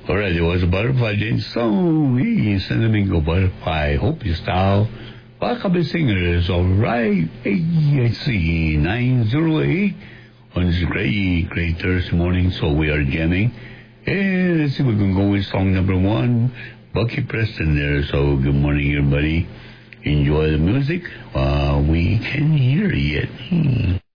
Alright, it was a Butterfly Jane song. Hey, San Domingo Butterfly. Hope you style. Welcome singers. Alright. Hey, I see. 908 on this great Thursday morning. So we are jamming. And let's see, we're going to go with song number 1. Bucky Preston there. So good morning, everybody. Enjoy the music. We can hear it.